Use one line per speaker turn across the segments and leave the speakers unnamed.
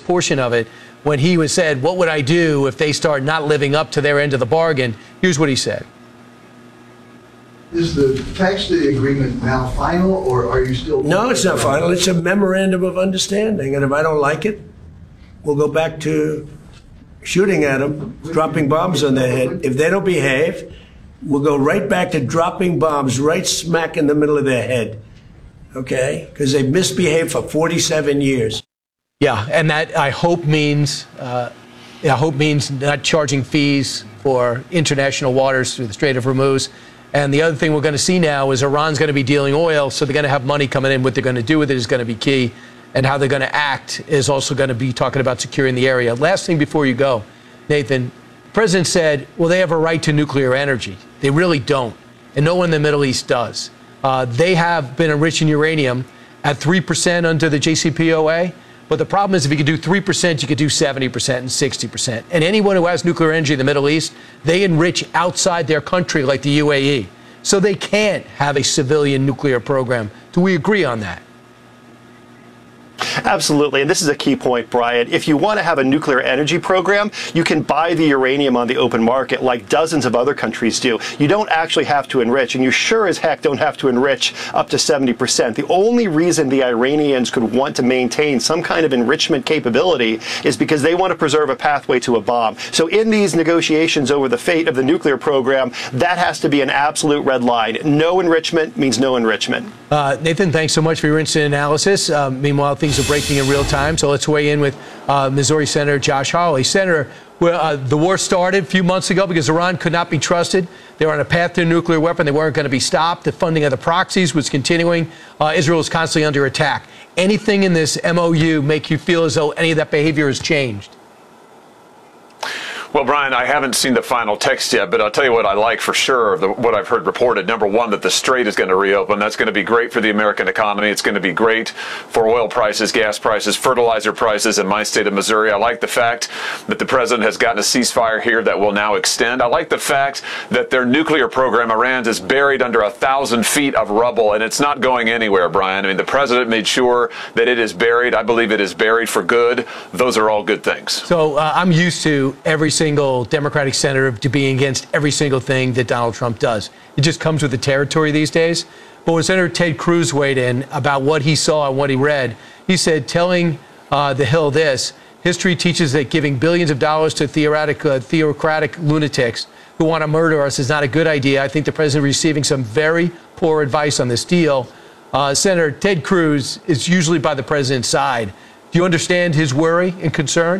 portion of it, when he was said, what would I do if they start not living up to their end of the bargain? Here's what he said.
Is the text of the agreement now final, or are you still...
No, it's not final. It's a memorandum of understanding. And if I don't like it, we'll go back to shooting at them, dropping bombs on their head. If they don't behave, we'll go right back to dropping bombs right smack in the middle of their head. Okay? Because they've misbehaved for 47 years.
Yeah, and that, I hope means not charging fees for international waters through the Strait of Hormuz. And the other thing we're going to see now is Iran's going to be dealing oil, so they're going to have money coming in. What they're going to do with it is going to be key. And how they're going to act is also going to be talking about securing the area. Last thing before you go, Nathan, the president said, well, they have a right to nuclear energy. They really don't. And no one in the Middle East does. They have been enriching uranium at 3% under the JCPOA. But the problem is if you could do 3%, you could do 70% and 60%. And anyone who has nuclear energy in the Middle East, they enrich outside their country like the UAE. So they can't have a civilian nuclear program. Do we agree on that?
Absolutely. And this is a key point, Brian. If you want to have a nuclear energy program, you can buy the uranium on the open market like dozens of other countries do. You don't actually have to enrich, and you sure as heck don't have to enrich up to 70%. The only reason the Iranians could want to maintain some kind of enrichment capability is because they want to preserve a pathway to a bomb. So in these negotiations over the fate of the nuclear program, that has to be an absolute red line. No enrichment means no enrichment.
Nathan, thanks so much for your instant analysis. Meanwhile, things are breaking in real time, so let's weigh in with Missouri Senator Josh Hawley. Senator, the war started a few months ago because Iran could not be trusted. They were on a path to a nuclear weapon. They weren't going to be stopped. The funding of the proxies was continuing. Israel is constantly under attack. Anything in this MOU make you feel as though any of that behavior has changed?
Well, Brian, I haven't seen the final text yet, but I'll tell you what I like for sure, what I've heard reported. Number one, that the Strait is going to reopen. That's going to be great for the American economy. It's going to be great for oil prices, gas prices, fertilizer prices in my state of Missouri. I like the fact that the president has gotten a ceasefire here that will now extend. I like the fact that their nuclear program, Iran's, is buried under 1,000 feet of rubble, and it's not going anywhere, Brian. I mean, the president made sure that it is buried. I believe it is buried for good. Those are all good things.
So I'm used to every single Democratic senator to being against every single thing that Donald Trump does. It just comes with the territory these days. But when Senator Ted Cruz weighed in about what he saw and what he read, he said, telling The Hill this, history teaches that giving billions of dollars to theocratic lunatics who want to murder us is not a good idea. I think the president is receiving some very poor advice on this deal. Senator Ted Cruz is usually by the president's side. Do you understand his worry and concern?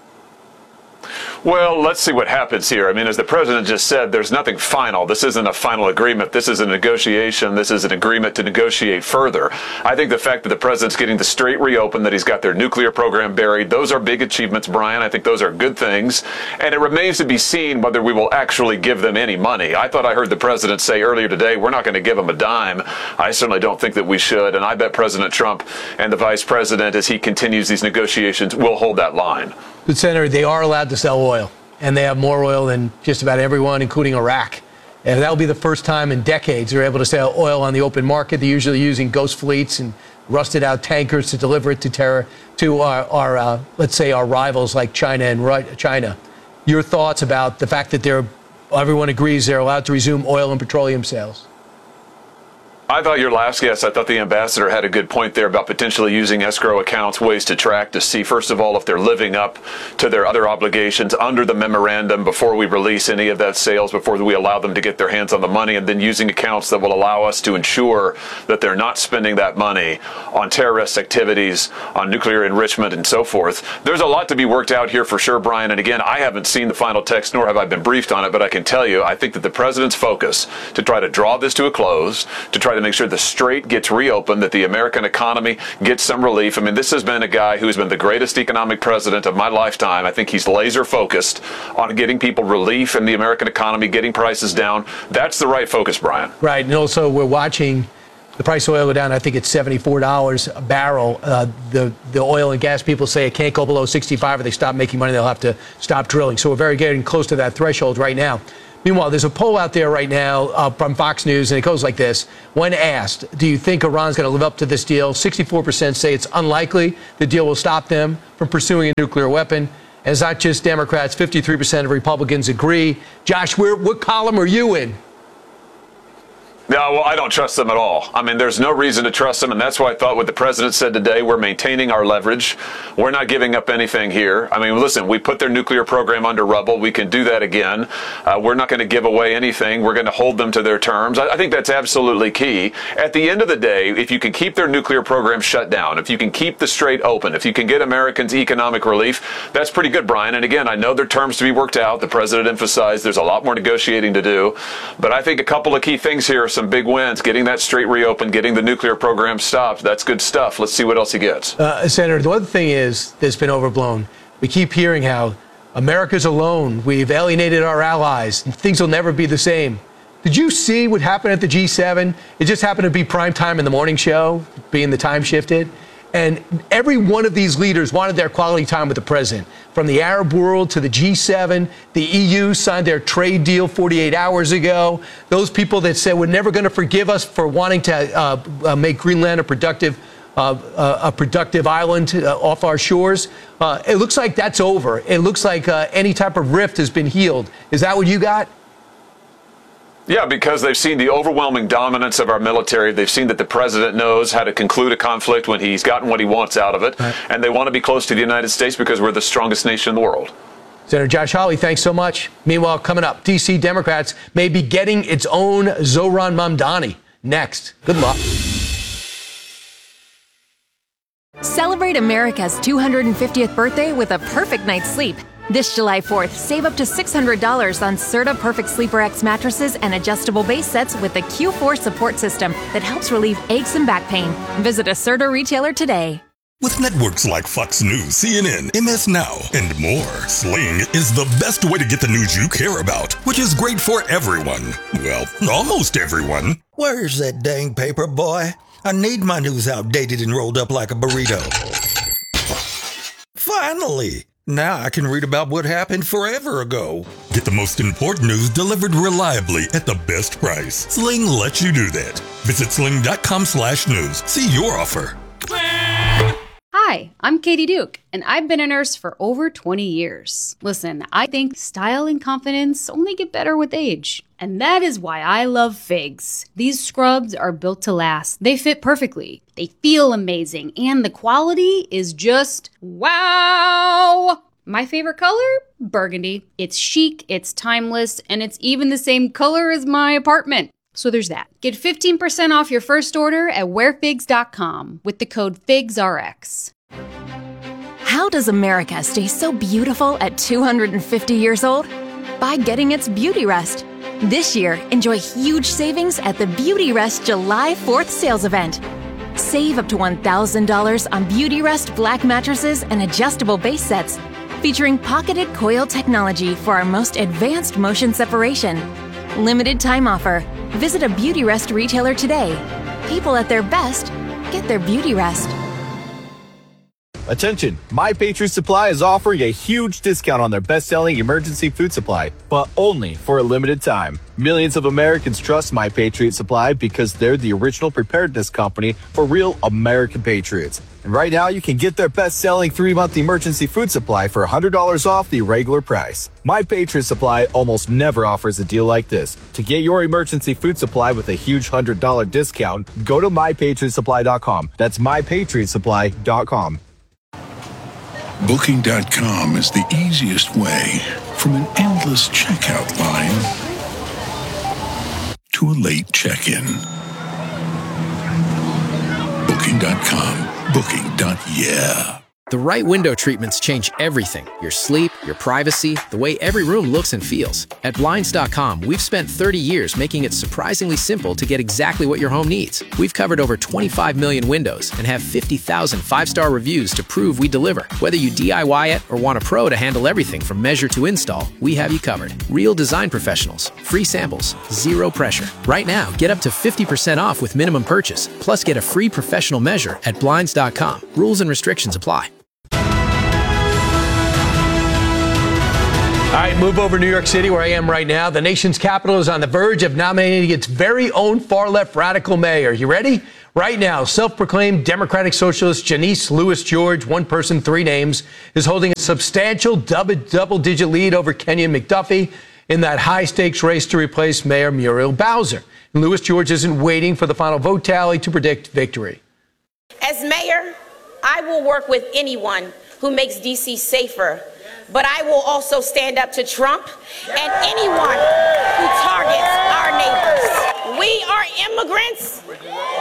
Well, let's see what happens here. I mean, as the president just said, there's nothing final. This isn't a final agreement. This is a negotiation. This is an agreement to negotiate further. I think the fact that the president's getting the Strait reopened, that he's got their nuclear program buried, those are big achievements, Brian. I think those are good things. And it remains to be seen whether we will actually give them any money. I thought I heard the president say earlier today, we're not going to give them a dime. I certainly don't think that we should. And I bet President Trump and the vice president, as he continues these negotiations, will hold that line.
But, Senator, they are allowed to sell oil, and they have more oil than just about everyone, including Iraq. And that will be the first time in decades they're able to sell oil on the open market. They're usually using ghost fleets and rusted-out tankers to deliver it to our let's say, our rivals like China and China. Your thoughts about the fact that everyone agrees they're allowed to resume oil and petroleum sales?
I thought your last guest, I thought the ambassador had a good point there about potentially using escrow accounts, ways to track, to see, first of all, if they're living up to their other obligations under the memorandum before we release any of that sales, before we allow them to get their hands on the money, and then using accounts that will allow us to ensure that they're not spending that money on terrorist activities, on nuclear enrichment, and so forth. There's a lot to be worked out here for sure, Brian. And again, I haven't seen the final text, nor have I been briefed on it, but I can tell you, I think that the president's focus to try to draw this to a close, to try to make sure the Strait gets reopened, that the American economy gets some relief. I mean, this has been a guy who's been the greatest economic president of my lifetime. I think he's laser focused on getting people relief in the American economy, getting prices down. That's the right focus, Brian.
Right. And also, we're watching the price of oil go down. I think it's $74 a barrel. The oil and gas people say it can't go below 65 or they stop making money. They'll have to stop drilling. So we're getting close to that threshold right now. Meanwhile, there's a poll out there right now from Fox News, and it goes like this. When asked, do you think Iran's going to live up to this deal, 64% say it's unlikely the deal will stop them from pursuing a nuclear weapon. And it's not just Democrats. 53% of Republicans agree. Josh, what column are you in?
No, well, I don't trust them at all. I mean, there's no reason to trust them, and that's why I thought what the president said today, we're maintaining our leverage. We're not giving up anything here. I mean, listen, we put their nuclear program under rubble. We can do that again. We're not going to give away anything. We're going to hold them to their terms. I think that's absolutely key. At the end of the day, if you can keep their nuclear program shut down, if you can keep the Strait open, if you can get Americans economic relief, that's pretty good, Brian. And again, I know there are terms to be worked out. The president emphasized there's a lot more negotiating to do. But I think a couple of key things here, some big wins, getting that Strait reopened, getting the nuclear program stopped. That's good stuff. Let's see what else he gets.
Senator, the other thing is that's been overblown. We keep hearing how America's alone. We've alienated our allies. And things will never be the same. Did you see what happened at the G7? It just happened to be prime time in the morning show, being the time shifted. And every one of these leaders wanted their quality time with the president. From the Arab world to the G7, the EU signed their trade deal 48 hours ago. Those people that said we're never going to forgive us for wanting to make Greenland a productive island off our shores. It looks like that's over. It looks like any type of rift has been healed. Is that what you got?
Yeah, because they've seen the overwhelming dominance of our military. They've seen that the president knows how to conclude a conflict when he's gotten what he wants out of it. Right. And they want to be close to the United States because we're the strongest nation in the world.
Senator Josh Hawley, thanks so much. Meanwhile, coming up, D.C. Democrats may be getting its own Zohran Mamdani next. Good luck.
Celebrate America's 250th birthday with a perfect night's sleep. This July 4th, save up to $600 on Serta Perfect Sleeper X mattresses and adjustable base sets with the Q4 support system that helps relieve aches and back pain. Visit a Serta retailer today.
With networks like Fox News, CNN, MS Now, and more, Sling is the best way to get the news you care about, which is great for everyone. Well, almost everyone.
Where's that dang paper, boy? I need my news outdated and rolled up like a burrito. Finally! Now I can read about what happened forever ago.
Get the most important news delivered reliably at the best price. Sling lets you do that. Visit sling.com/news. See your offer.
Hi, I'm Katie Duke, and I've been a nurse for over 20 years. Listen, I think style and confidence only get better with age. And that is why I love Figs. These scrubs are built to last. They fit perfectly. They feel amazing. And the quality is just wow! My favorite color? Burgundy. It's chic, it's timeless, and it's even the same color as my apartment. So there's that. Get 15% off your first order at wearfigs.com with the code FIGSRX.
How does America stay so beautiful at 250 years old? By getting its Beauty Rest. This year, enjoy huge savings at the Beauty Rest July 4th sales event. Save up to $1,000 on Beauty Rest black mattresses and adjustable base sets, featuring pocketed coil technology for our most advanced motion separation. Limited time offer. Visit a Beauty Rest retailer today. People at their best get their Beauty Rest.
Attention, My Patriot Supply is offering a huge discount on their best-selling emergency food supply, but only for a limited time. Millions of Americans trust My Patriot Supply because they're the original preparedness company for real American patriots. And right now, you can get their best-selling 3-month emergency food supply for $100 off the regular price. My Patriot Supply almost never offers a deal like this. To get your emergency food supply with a huge $100 discount, go to MyPatriotSupply.com. That's MyPatriotSupply.com.
Booking.com is the easiest way from an endless checkout line to a late check-in. Booking.com. Booking.yeah.
The right window treatments change everything. Your sleep, your privacy, the way every room looks and feels. At Blinds.com, we've spent 30 years making it surprisingly simple to get exactly what your home needs. We've covered over 25 million windows and have 50,000 5-star reviews to prove we deliver. Whether you DIY it or want a pro to handle everything from measure to install, we have you covered. Real design professionals, free samples, zero pressure. Right now, get up to 50% off with minimum purchase, plus get a free professional measure at Blinds.com. Rules and restrictions apply.
All
right, move over to New York City, where I am right now. The nation's capital is on the verge of nominating its very own far-left radical mayor. You ready? Right now, self-proclaimed Democratic Socialist Janice Louis George, one person, three names, is holding a substantial double-digit lead over Kenyon McDuffie in that high-stakes race to replace Mayor Muriel Bowser. And Louis George isn't waiting for the final vote tally to predict victory.
As mayor, I will work with anyone who makes D.C. safer, but I will also stand up to Trump and anyone who targets our neighbors. We are immigrants,